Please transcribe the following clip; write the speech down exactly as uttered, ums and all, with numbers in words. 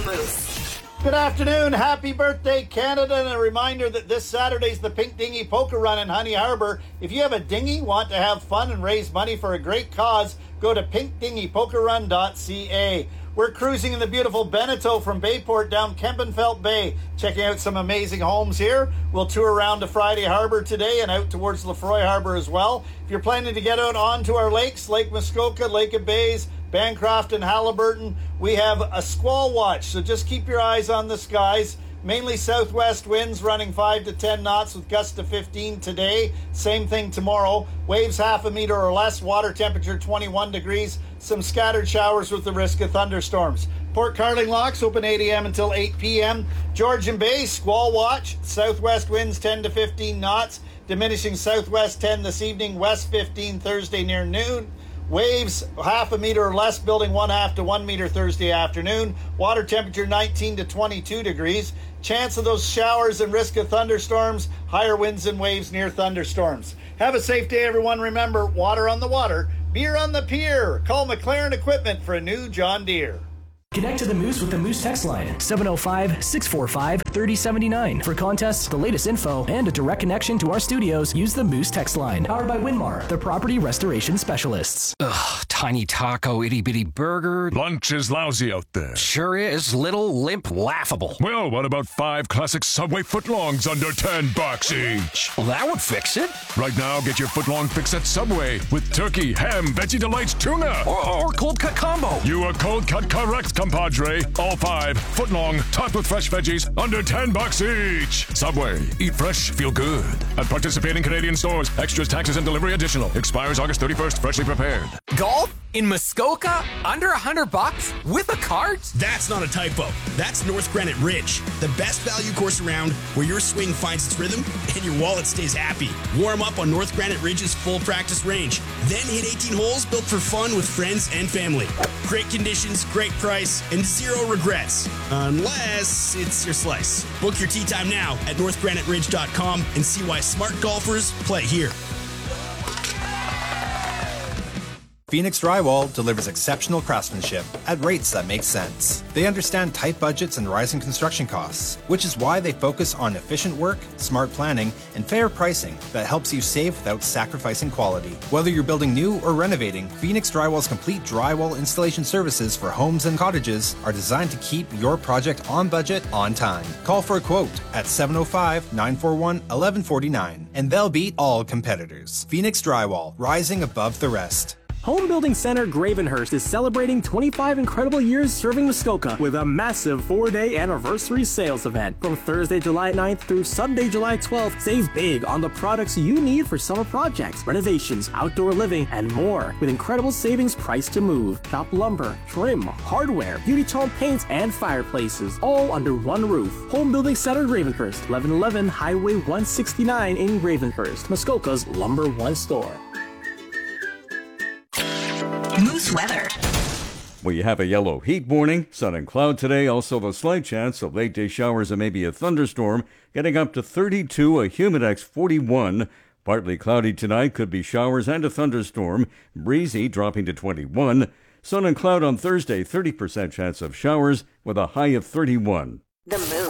Moose. Good afternoon. Happy birthday, Canada. And a reminder that this Saturday's the Pink Dinghy Poker Run in Honey Harbor. If you have a dinghy, want to have fun and raise money for a great cause, go to pink dinghy poker run dot c a. We're cruising in the beautiful Beneteau from Bayport down Kempenfelt Bay, checking out some amazing homes here. We'll tour around to Friday Harbor today and out towards Lefroy Harbor as well. If you're planning to get out onto our lakes, Lake Muskoka, Lake of Bays, Bancroft and Halliburton, we have a squall watch, so just keep your eyes on the skies. Mainly southwest winds running five to ten knots with gusts to fifteen today. Same thing tomorrow. Waves half a meter or less. Water temperature twenty-one degrees. Some scattered showers with the risk of thunderstorms. Port Carling locks open eight a.m. until eight p.m. Georgian Bay squall watch. Southwest winds ten to fifteen knots. Diminishing southwest ten this evening. West fifteen Thursday near noon. Waves half a meter or less, building one half to one meter Thursday afternoon. Water temperature nineteen to twenty-two degrees. Chance of those showers and risk of thunderstorms. Higher winds and waves near thunderstorms. Have a safe day, everyone. Remember, water on the water, beer on the pier. Call McLaren Equipment for a new John Deere. Connect to the Moose with the Moose text line, seven oh five, six four five, three oh seven nine. For contests, the latest info, and a direct connection to our studios, use the Moose text line. Powered by Winmar, the property restoration specialists. Ugh, tiny taco, itty bitty burger. Lunch is lousy out there. Sure is. Little, limp, laughable. Well, what about five classic Subway footlongs under ten bucks each? Well, that would fix it. Right now, get your footlong fix at Subway with turkey, ham, Veggie Delights, tuna. Or, or cold cut combo. You are cold cut correct, compadre. All five, footlong, topped with fresh veggies, under ten bucks each. Subway. Eat fresh, feel good. At participating Canadian stores. Extras, taxes, and delivery additional. Expires August thirty-first. Freshly prepared. Golf in Muskoka? Under a hundred bucks? With a cart? That's not a typo. That's North Granite Ridge, the best value course around, where your swing finds its rhythm and your wallet stays happy. Warm up on North Granite Ridge's full practice range. Then hit eighteen holes built for fun with friends and family. Great conditions, great price, and zero regrets. Unless it's your slice. Book your tee time now at north granite ridge dot com and see why smart golfers play here. Phoenix Drywall delivers exceptional craftsmanship at rates that make sense. They understand tight budgets and rising construction costs, which is why they focus on efficient work, smart planning, and fair pricing that helps you save without sacrificing quality. Whether you're building new or renovating, Phoenix Drywall's complete drywall installation services for homes and cottages are designed to keep your project on budget, on time. Call for a quote at seven oh five, nine four one, one one four nine, and they'll beat all competitors. Phoenix Drywall, rising above the rest. Home Building Center Gravenhurst is celebrating twenty-five incredible years serving Muskoka with a massive four-day anniversary sales event. From Thursday, July ninth through Sunday, July twelfth, save big on the products you need for summer projects, renovations, outdoor living, and more. With incredible savings priced to move. Shop lumber, trim, hardware, beauty tone paints, and fireplaces, all under one roof. Home Building Center Gravenhurst, eleven eleven Highway one sixty-nine in Gravenhurst, Muskoka's number one store. Moose weather. We have a yellow heat warning, sun and cloud today, also a slight chance of late day showers and maybe a thunderstorm, getting up to thirty-two, a humidex forty-one. Partly cloudy tonight, could be showers and a thunderstorm, breezy dropping to twenty-one. Sun and cloud on Thursday, thirty percent chance of showers with a high of thirty-one. The Moose.